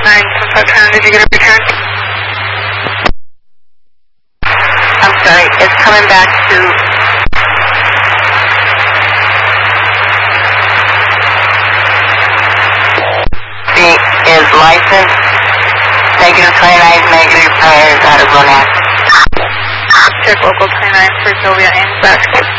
9, did you get a return? I'm sorry, it's coming back to... is license, negative 29, negative tires out of Gwinnett. Check local 29 for Sylvia Ames Basket.